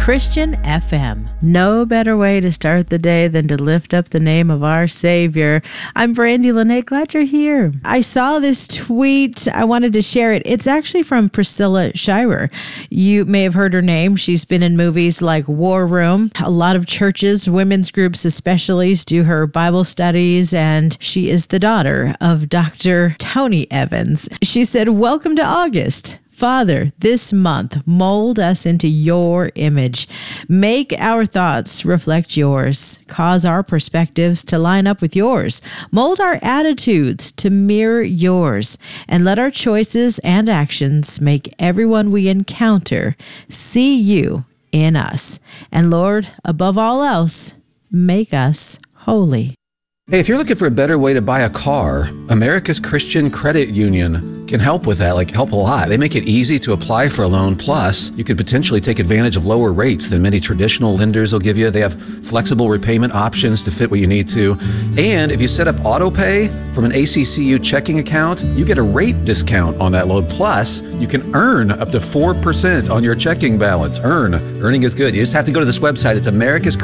Christian FM. No better way to start the day than to lift up the name of our Savior. I'm Brandy Lene. Glad you're here. I saw this tweet. I wanted to share it. It's actually from Priscilla Shirer. You may have heard her name. She's been in movies like War Room. A lot of churches, women's groups especially, do her Bible studies, and she is the daughter of Dr. Tony Evans. She said, "Welcome to August. Father, this month, mold us into your image. Make our thoughts reflect yours. Cause our perspectives to line up with yours. Mold our attitudes to mirror yours. And let our choices and actions make everyone we encounter see you in us. And Lord, above all else, make us holy." Hey, if you're looking for a better way to buy a car, America's Christian Credit Union can help with that, help a lot. They make it easy to apply for a loan. Plus, you could potentially take advantage of lower rates than many traditional lenders will give you. They have flexible repayment options to fit what you need to. And if you set up auto pay from an ACCU checking account, you get a rate discount on that loan. Plus, you can earn up to 4% on your checking balance. Earning is good. You just have to go to this website. It's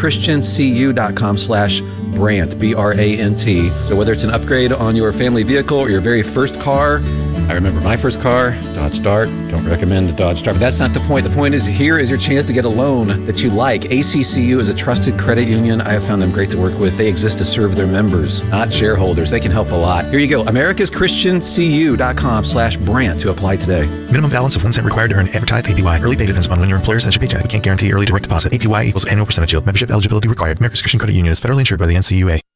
americaschristiancu.com/Brant, B-R-A-N-T. So whether it's an upgrade on your family vehicle or your very first car, I remember my first car, Dodge Dart. Don't recommend the Dodge Dart, but that's not the point. The point is, here is your chance to get a loan that you like. ACCU is a trusted credit union. I have found them great to work with. They exist to serve their members, not shareholders. They can help a lot. Here you go, americaschristiancu.com/Brant to apply today. Minimum balance of 1 cent required to earn advertised APY. Early pay depends upon when your employer sends your paycheck. We can't guarantee early direct deposit. APY equals annual percentage yield. Membership eligibility required. America's Christian Credit Union is federally insured by the NCUA.